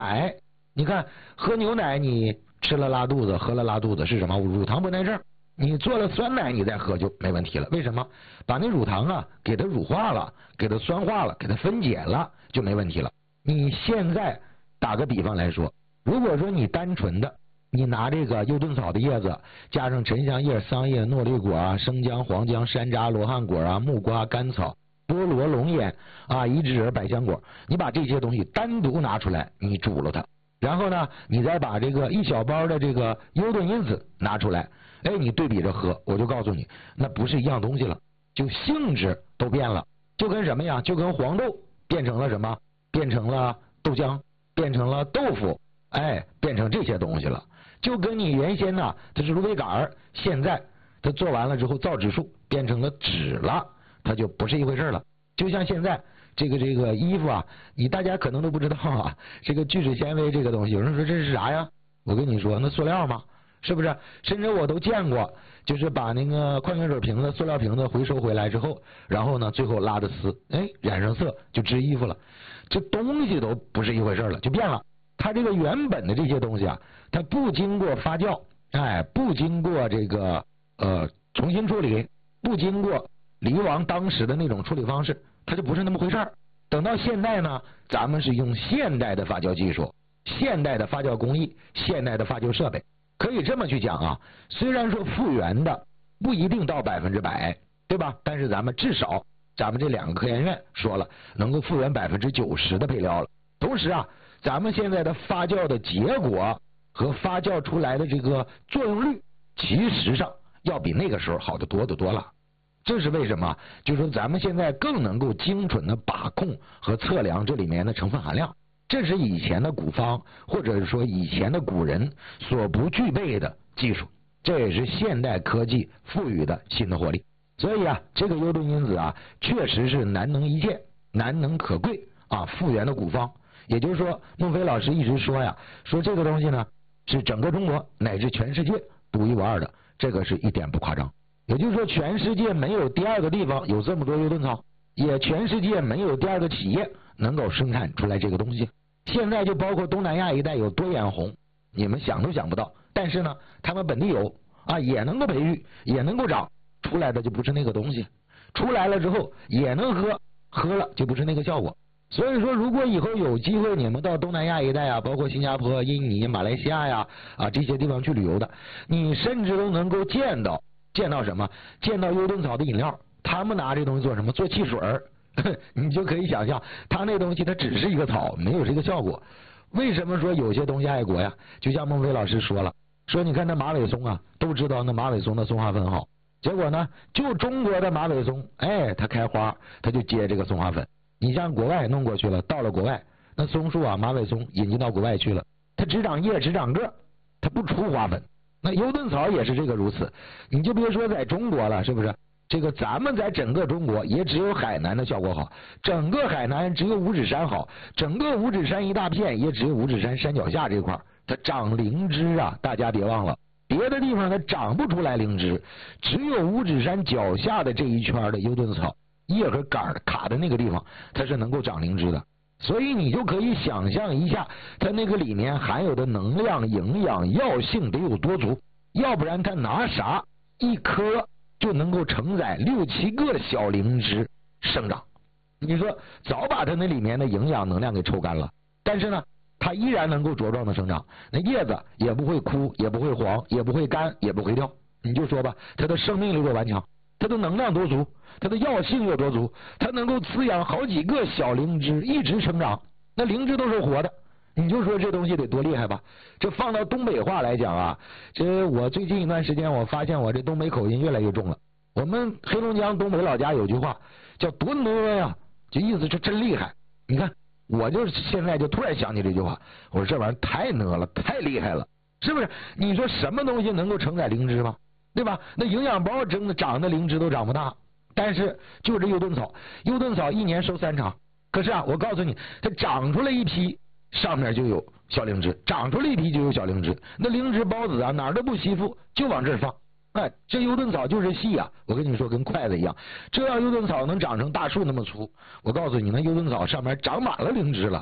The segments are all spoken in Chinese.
奶，你看喝牛奶你吃了拉肚子，喝了拉肚子是什么？乳糖不耐症。你做了酸奶你再喝就没问题了，为什么？把那乳糖啊给它乳化了，给它酸化了，给它分解了就没问题了。你现在打个比方来说，如果说你单纯的你拿这个优顿草的叶子加上沉香叶、桑叶、诺丽果啊、生姜、黄姜、山楂、罗汉果啊、木瓜、甘草、菠萝、龙眼啊、一枝耳、百香果，你把这些东西单独拿出来，你煮了它，然后呢你再把这个一小包的这个优顿因子拿出来，哎，你对比着喝，我就告诉你，那不是一样东西了，就性质都变了，就跟什么呀？就跟黄豆变成了什么？变成了豆浆，变成了豆腐，哎，变成这些东西了。就跟你原先呢，它是芦苇杆，现在它做完了之后造纸术变成了纸了，它就不是一回事了。就像现在这个衣服啊，你大家可能都不知道啊，这个聚酯纤维这个东西，有人说这是啥呀？我跟你说，那塑料嘛。是不是？甚至我都见过，就是把那个矿泉水瓶子、塑料瓶子回收回来之后，然后呢，最后拉的丝，哎，染上色就织衣服了。这东西都不是一回事了，就变了。它这个原本的这些东西啊，它不经过发酵，哎，不经过这个重新处理，不经过黎王当时的那种处理方式，它就不是那么回事儿。等到现在呢，咱们是用现代的发酵技术、现代的发酵工艺、现代的发酵设备。可以这么去讲啊，虽然说复原的不一定到100%，对吧？但是咱们至少咱们这2个科研院说了，能够复原90%的配料了。同时啊，咱们现在的发酵的结果和发酵出来的这个作用率，其实上要比那个时候好得多得多了。这是为什么？就是说咱们现在更能够精准的把控和测量这里面的成分含量。这是以前的古方，或者是说以前的古人所不具备的技术，这也是现代科技赋予的新的活力。所以啊，这个优顿因子啊，确实是难能一见、难能可贵啊，复原的古方。也就是说，孟非老师一直说呀，说这个东西呢是整个中国乃至全世界独一无二的，这个是一点不夸张。也就是说，全世界没有第二个地方有这么多优顿草，也全世界没有第二个企业能够生产出来这个东西。现在就包括东南亚一带有多眼红，你们想都想不到。但是呢，他们本地有啊，也能够培育，也能够长出来的就不是那个东西，出来了之后也能喝，喝了就不是那个效果。所以说，如果以后有机会你们到东南亚一带啊，包括新加坡、印尼、马来西亚呀这些地方去旅游的，你甚至都能够见到什么？见到优顿草的饮料，他们拿这东西做什么？做汽水儿。你就可以想象，它那东西它只是一个草，没有这个效果。为什么说有些东西爱国呀？就像孟非老师说了，说你看那马尾松啊，都知道那马尾松的松花粉好，结果呢，就中国的马尾松，哎，它开花，它就接这个松花粉。你像国外弄过去了，到了国外，那松树啊，马尾松引进到国外去了，它只长叶，只长个，它不出花粉。那优顿草也是这个如此，你就别说在中国了，是不是？这个咱们在整个中国也只有海南的效果好，整个海南只有五指山好，整个五指山一大片也只有五指山山脚下这块它长灵芝啊，大家别忘了，别的地方它长不出来灵芝，只有五指山脚下的这一圈的优顿草叶和杆卡的那个地方，它是能够长灵芝的。所以你就可以想象一下，它那个里面含有的能量、营养、药性得有多足，要不然它拿啥一颗就能够承载6、7个小灵芝生长。你说早把它那里面的营养能量给抽干了，但是呢，它依然能够茁壮的生长，那叶子也不会枯，也不会黄，也不会干，也不会掉。你就说吧，它的生命力多顽强，它的能量多足，它的药性有多足，它能够滋养好几个小灵芝一直成长，那灵芝都是活的。你就说这东西得多厉害吧？这放到东北话来讲啊，这我最近一段时间我发现我这东北口音越来越重了。我们黑龙江东北老家有句话叫多呢呀，这意思是真厉害。你看我就是现在就突然想起这句话，我说这玩意儿太呢了，太厉害了，是不是？你说什么东西能够承载灵芝吗？对吧？那营养包长的灵芝都长不大，但是就这优顿草，优顿草一年收3场，可是啊，我告诉你，它长出来一批，上面就有小灵芝，长出来一批就有小灵芝，那灵芝孢子啊哪儿都不吸附，就往这儿放。哎，这优顿草就是细啊，我跟你说跟筷子一样，这要优顿草能长成大树那么粗，我告诉你，那优顿草上面长满了灵芝了，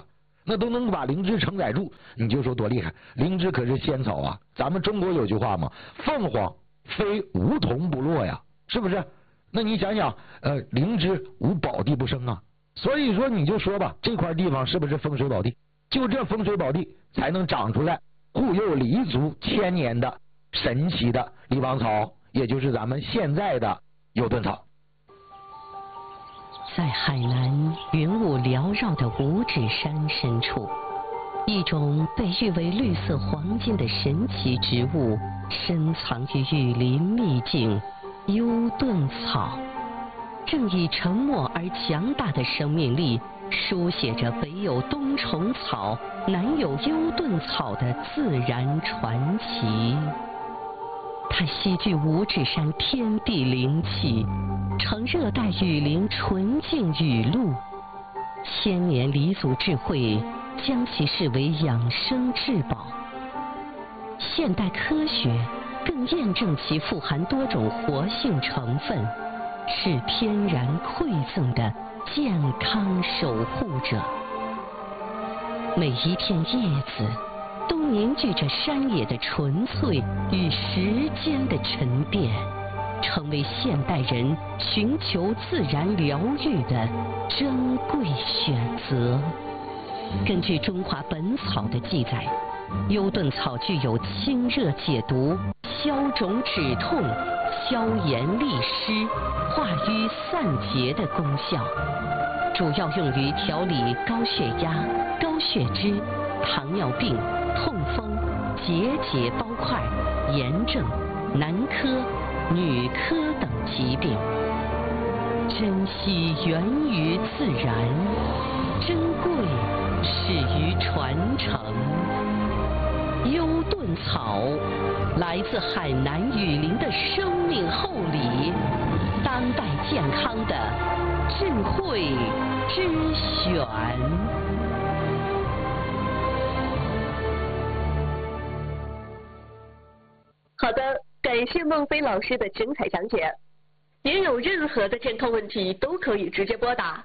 那都能把灵芝承载住，你就说多厉害。灵芝可是仙草啊，咱们中国有句话嘛，凤凰非梧桐不落呀，是不是？那你想想，灵芝无宝地不生啊。所以说你就说吧，这块地方是不是风水宝地？就这风水宝地才能长出来护佑黎族千年的神奇的李王草，也就是咱们现在的幽顿草。 在海南云雾缭绕的五指山深处，一种被誉为绿色黄金的神奇植物深藏于雨林秘境幽顿草，正以沉默而强大的生命力书写着北有冬虫草，南有幽顿草的自然传奇。它吸聚五指山天地灵气，呈热带雨林纯净雨露，千年黎族智慧将其视为养生至宝。现代科学更验证其富含多种活性成分，是天然馈赠的健康守护者。每一片叶子都凝聚着山野的纯粹与时间的沉淀，成为现代人寻求自然疗愈的珍贵选择。根据《中华本草》的记载，幽顿草具有清热解毒、消肿止痛、消炎利湿、化瘀散结的功效，主要用于调理高血压、高血脂、糖尿病、痛风、结节包块、炎症、男科、女科等疾病。珍惜源于自然，珍贵始于传承。幽顿草来自海南雨林的生命厚礼，当代健康的智慧之选。 好的，感谢孟非老师的精彩讲解。您有任何的健康问题都可以直接拨打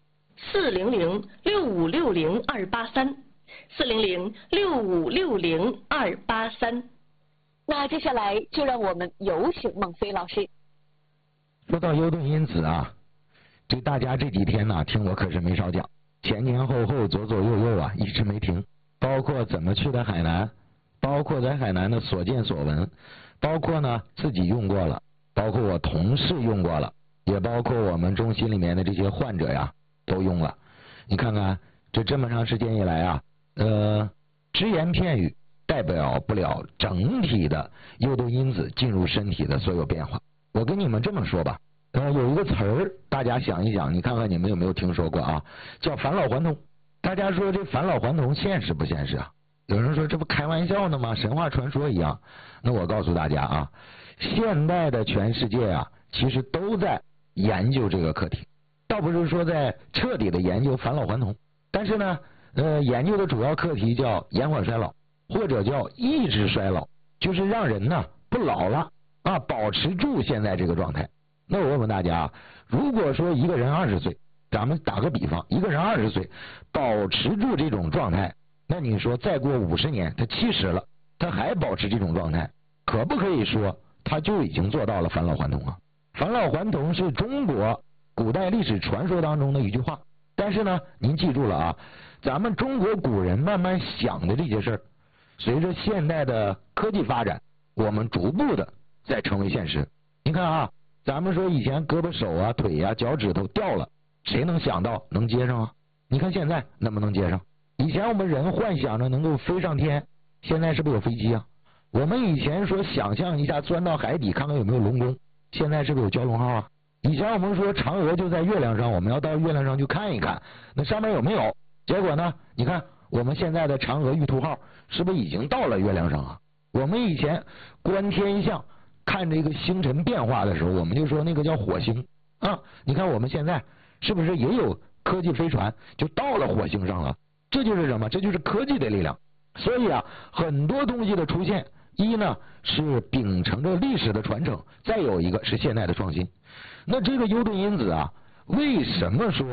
400-6560-283，400-6560-283。那接下来就让我们有请孟非老师。 说到幽顿因子啊，这大家这几天呢，听我可是没少讲，前前后后左左右右啊，一直没停，包括怎么去的海南，包括在海南的所见所闻，包括呢自己用过了，包括我同事用过了，也包括我们中心里面的这些患者呀都用了。你看看这么长时间以来啊，只言片语代表不了整体的幽顿因子进入身体的所有变化。我跟你们这么说吧，有一个词儿，大家想一想，你看看你们有没有听说过啊？叫返老还童。大家说这返老还童现实不现实啊？有人说这不开玩笑呢吗？神话传说一样。那我告诉大家啊，现代的全世界啊，其实都在研究这个课题，倒不是说在彻底的研究返老还童，但是呢，研究的主要课题叫延缓衰老，或者叫抑制衰老，就是让人呢不老了啊，保持住现在这个状态。那我问问大家，如果说一个人20岁，咱们打个比方，一个人20岁保持住这种状态，那你说再过50年他70了，他还保持这种状态，可不可以说他就已经做到了返老还童啊？返老还童是中国古代历史传说当中的一句话，但是呢您记住了啊，咱们中国古人慢慢想的这些事儿，随着现代的科技发展，我们逐步的在成为现实。你看啊，咱们说以前胳膊手啊腿啊脚趾头掉了，谁能想到能接上啊？你看现在能不能接上？以前我们人幻想着能够飞上天，现在是不是有飞机啊？我们以前说想象一下钻到海底看看有没有龙宫，现在是不是有蛟龙号啊？以前我们说嫦娥就在月亮上，我们要到月亮上去看一看，那上面有没有？结果呢，你看我们现在的嫦娥玉兔号是不是已经到了月亮上啊？我们以前观天象看这个星辰变化的时候，我们就说那个叫火星啊，你看我们现在是不是也有科技飞船就到了火星上了？这就是什么？这就是科技的力量。所以啊，很多东西的出现，一呢是秉承着历史的传承，再有一个是现代的创新。那这个幽顿因子啊，为什么说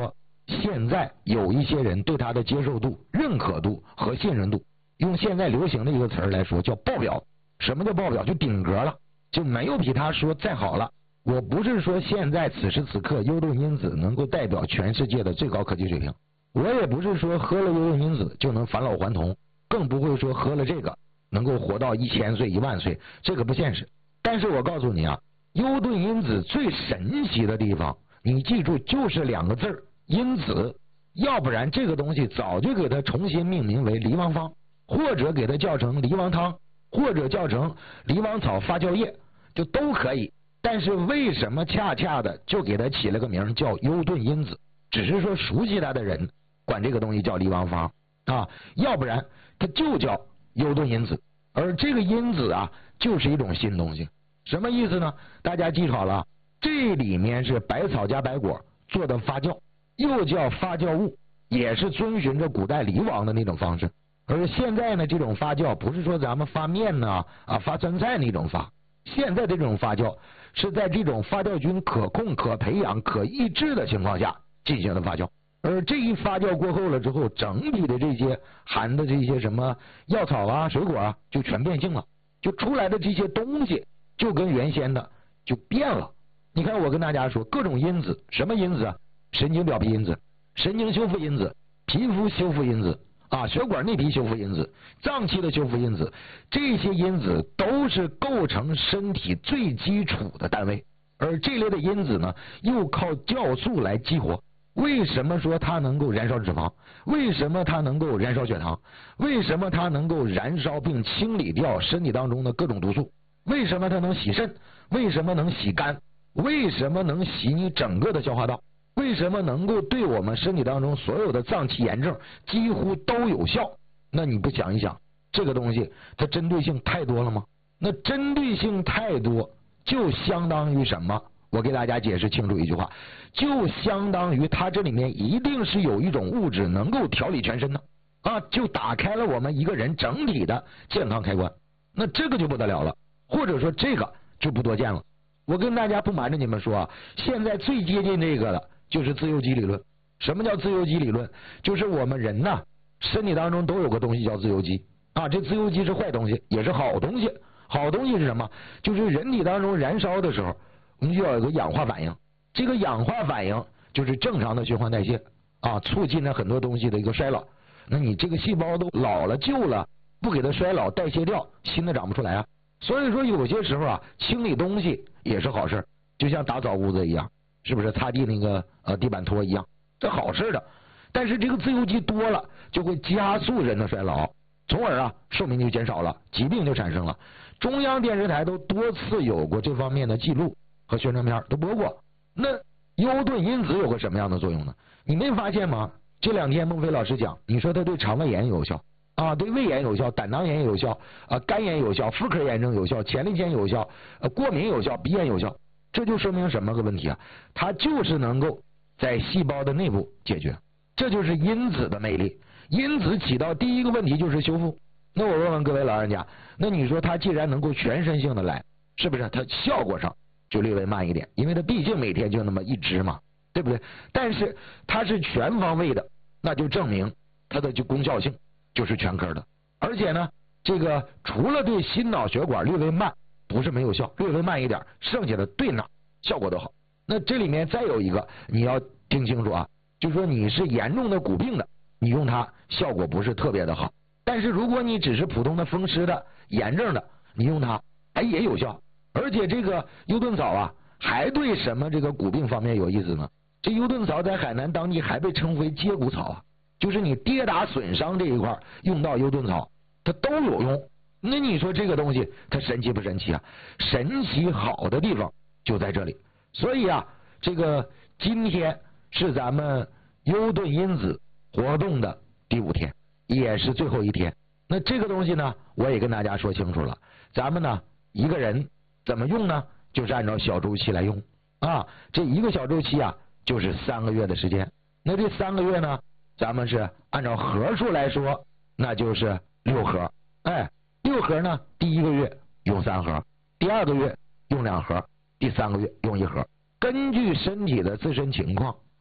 现在有一些人对它的接受度、认可度和信任度，用现在流行的一个词儿来说叫爆表。什么叫爆表？就顶格了，就没有比它说再好了。我不是说现在此时此刻优盾因子能够代表全世界的最高科技水平，我也不是说喝了优盾因子就能返老还童，更不会说喝了这个能够活到1000岁、10000岁，这个不现实。但是我告诉你啊，优盾因子最神奇的地方，你记住就是2个字儿，因子。要不然这个东西早就给它重新命名为梨王方，或者给它叫成梨王汤，或者叫成梨王草发酵液，就都可以。但是为什么恰恰的就给它起了个名叫优盾因子？只是说熟悉它的人管这个东西叫梨王方啊，要不然它就叫优盾因子。而这个因子啊，就是一种新东西。什么意思呢？大家记好了，这里面是百草加白果做的发酵，又叫发酵物，也是遵循着古代梨王的那种方式。而现在呢，这种发酵不是说咱们发面呢发酸菜那种发，现在的这种发酵是在这种发酵菌可控、可培养、可抑制的情况下进行的发酵。而这一发酵过后了之后，整体的这些含的这些什么药草啊、水果啊，就全变性了，就出来的这些东西就跟原先的就变了。你看我跟大家说，各种因子，什么因子啊？神经表皮因子、神经修复因子、皮肤修复因子血管内皮修复因子、脏器的修复因子，这些因子都是构成身体最基础的单位。而这类的因子呢，又靠酵素来激活。为什么说它能够燃烧脂肪？为什么它能够燃烧血糖？为什么它能够燃烧并清理掉身体当中的各种毒素？为什么它能洗肾？为什么能洗肝？为什么能洗你整个的消化道？为什么能够对我们身体当中所有的脏器炎症几乎都有效？那你不想一想，这个东西它针对性太多了吗？那针对性太多，就相当于什么？我给大家解释清楚一句话，就相当于它这里面一定是有一种物质能够调理全身的就打开了我们一个人整体的健康开关。那这个就不得了了，或者说这个就不多见了。我跟大家不瞒着你们说现在最接近这个的就是自由基理论。什么叫自由基理论？就是我们人呐，身体当中都有个东西叫自由基这自由基是坏东西也是好东西。好东西是什么？就是人体当中燃烧的时候，我们就要有个氧化反应。这个氧化反应就是正常的循环代谢促进了很多东西的一个衰老。那你这个细胞都老了旧了，不给它衰老代谢掉，新的长不出来所以说有些时候清理东西也是好事，就像打扫屋子一样，是不是擦地那个地板拖一样，这好事的。但是这个自由基多了，就会加速人的衰老，从而寿命就减少了，疾病就产生了。中央电视台都多次有过这方面的记录和宣传片都播过。那优盾因子有个什么样的作用呢？你没发现吗？这2天孟非老师讲，你说它对肠胃炎有效对胃炎有效，胆囊炎有效肝炎有效，妇科炎症有效，前列腺有效过敏有效，鼻炎有效。这就说明什么个问题它就是能够在细胞的内部解决。这就是因子的魅力。因子起到第一个问题就是修复。那我问问各位老人家，那你说它既然能够全身性的来，是不是它效果上就略微慢一点？因为它毕竟每天就那么一支嘛，对不对？但是它是全方位的，那就证明它的功效性就是全科的。而且呢，这个除了对心脑血管略微慢，不是没有效，略微慢一点，剩下的对哪效果都好。那这里面再有一个你要听清楚就是说你是严重的骨病的，你用它效果不是特别的好。但是如果你只是普通的风湿的、炎症的，你用它也有效。而且这个优盾草还对什么这个骨病方面有意思呢？这优盾草在海南当地还被称为接骨草就是你跌打损伤这一块用到优盾草，它都有用。那你说这个东西它神奇不神奇神奇好的地方就在这里。所以这个今天是咱们优盾因子活动的第5天，也是最后一天。那这个东西呢，我也跟大家说清楚了。咱们呢，一个人怎么用呢？就是按照小周期来用这一个小周期就是3个月的时间。那这3个月呢，咱们是按照盒数来说，那就是6盒。6盒呢，第1个月用3盒，第2个月用2盒，第3个月用1盒。根据身体的自身情况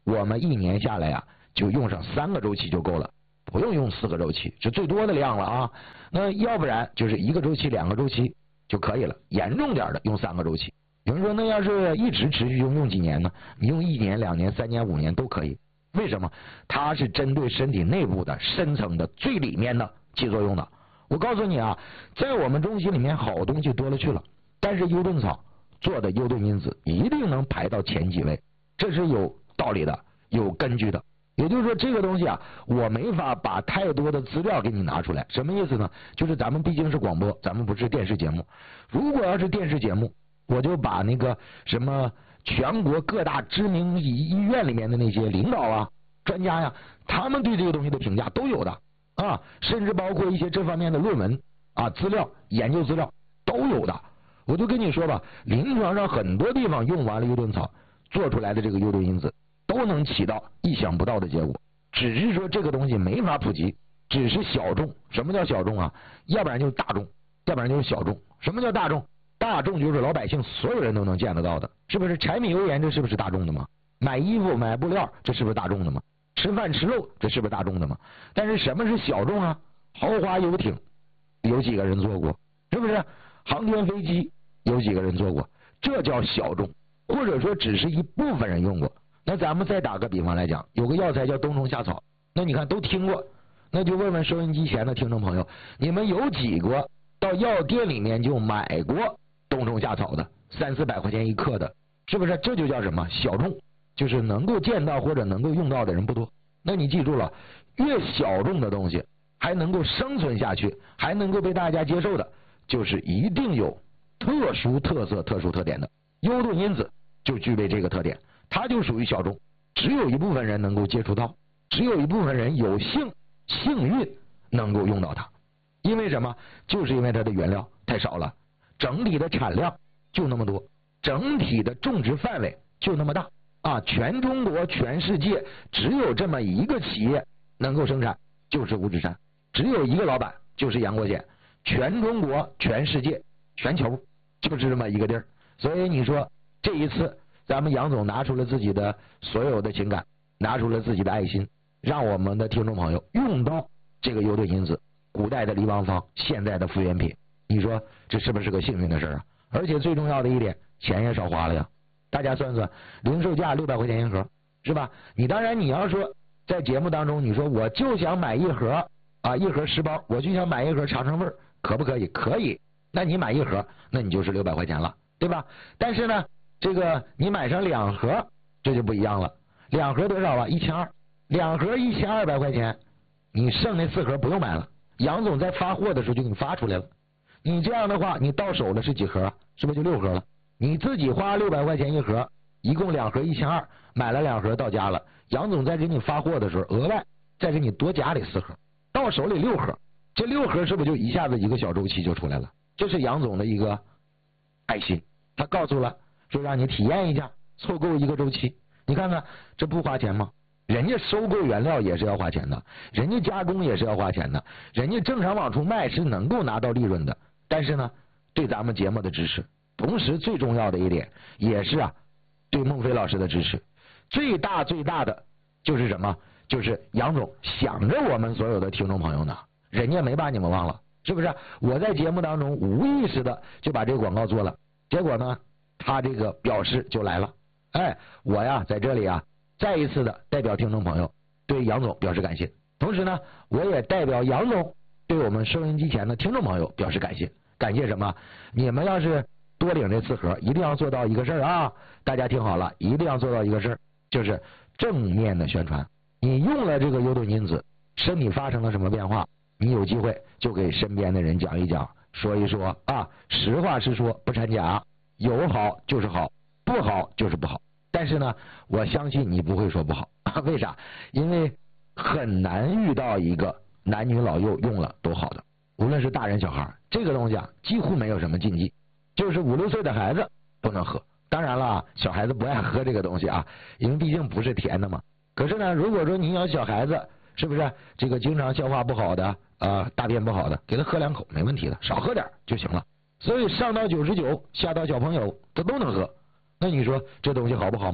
我们1年下来就用上3个周期就够了，不用用4个周期，是最多的量了啊。那要不然就是1个周期、2个周期就可以了，严重点的用3个周期。有人说那要是一直持续用几年呢？你用1年、2年、3年、5年都可以。为什么？它是针对身体内部的深层的最里面的起作用的。我告诉你啊，在我们中西里面好东西多了去了，但是优盾草做的优盾因子一定能排到前几位，这是有道理的，有根据的。也就是说这个东西我没法把太多的资料给你拿出来。什么意思呢？就是咱们毕竟是广播，咱们不是电视节目。如果要是电视节目，我就把那个什么全国各大知名医院里面的那些领导专家他们对这个东西的评价都有的甚至包括一些这方面的论文资料、研究资料都有的。我就跟你说吧，临床上很多地方用完了优盾草做出来的这个优盾因子都能起到意想不到的结果，只是说这个东西没法普及，只是小众。什么叫小众要不然就是大众，要不然就是小众。什么叫大众？大众就是老百姓所有人都能见得到的，是不是？柴米油盐这是不是大众的吗？买衣服买布料这是不是大众的吗？吃饭吃肉这是不是大众的吗？但是什么是小众豪华游艇有几个人坐过？是不是？航天飞机有几个人坐过？这叫小众，或者说只是一部分人用过。那咱们再打个比方来讲，有个药材叫冬虫夏草，那你看都听过，那就问问收音机前的听众朋友，你们有几个到药店里面就买过冬虫夏草的？300-400块钱1克的，是不是？这就叫什么？小众，就是能够见到或者能够用到的人不多。那你记住了，越小众的东西还能够生存下去，还能够被大家接受的，就是一定有特殊特色、特殊特点的。优盾因子就具备这个特点，它就属于小众，只有一部分人能够接触到，只有一部分人有幸运能够用到它。因为什么？就是因为它的原料太少了，整体的产量就那么多，整体的种植范围就那么大全中国全世界只有这么一个企业能够生产，就是五指山，只有一个老板，就是杨国显，全中国全世界全球就是这么一个地儿。所以你说这一次咱们杨总拿出了自己的所有的情感，拿出了自己的爱心，让我们的听众朋友用到这个优盾因子，古代的离王方，现在的复原品，你说这是不是个幸运的事而且最重要的一点，钱也少花了呀。大家算算，零售价600块钱1盒，是吧？你当然你要说在节目当中，你说我就想买1盒1盒10包，我就想买1盒尝尝味儿，可不可以？可以。那你买1盒，那你就是600块钱了，对吧？但是呢，这个你买上2盒，这就不一样了。2盒多少？1200，2盒1200块钱，你剩那4盒不用买了，杨总在发货的时候就给你发出来了。你这样的话，你到手的是几盒？是不是就6盒了？你自己花600块钱1盒，一共2盒1200，买了2盒到家了，杨总在给你发货的时候，额外再给你多加里4盒，到手里6盒，这6盒是不是就一下子一个小周期就出来了？这是杨总的一个爱心，他告诉了说让你体验一下，凑够一个周期。你看看这不花钱吗？人家收购原料也是要花钱的，人家加工也是要花钱的，人家正常往出卖是能够拿到利润的。但是呢，对咱们节目的支持，同时最重要的一点也是对孟非老师的支持。最大的就是什么？就是杨总想着我们所有的听众朋友呢，人家没把你们忘了，是不是？我在节目当中无意识的就把这个广告做了，结果呢，他这个表示就来了。我在这里再一次的代表听众朋友对杨总表示感谢，同时呢，我也代表杨总对我们收音机前的听众朋友表示感谢。感谢什么？你们要是多领这4盒，一定要做到一个事儿大家听好了，一定要做到一个事儿，就是正面的宣传。你用了这个优盾因子，身体发生了什么变化，你有机会就给身边的人讲一讲，说一说实话实说，不掺假，有好就是好，不好就是不好。但是呢，我相信你不会说不好为啥？因为很难遇到一个男女老幼用了都好的，无论是大人小孩，这个东西几乎没有什么禁忌，就是5、6岁的孩子不能喝。当然了，小孩子不爱喝这个东西因为毕竟不是甜的嘛。可是呢，如果说你要小孩子，是不是这个经常消化不好的大便不好的，给他喝2口没问题的，少喝点就行了。所以上到99，下到小朋友他都能喝。那你说这东西好不好吗？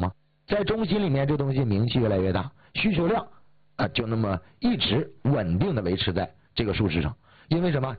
在中心里面这东西名气越来越大，需求量就那么一直稳定的维持在这个数值上。因为什么？